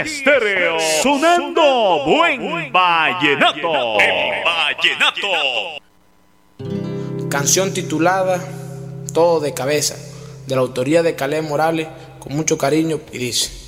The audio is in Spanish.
Estéreo, sonando buen vallenato. En vallenato. Canción titulada Todo de Cabeza, de la autoría de Caleb Morales, con mucho cariño, y dice: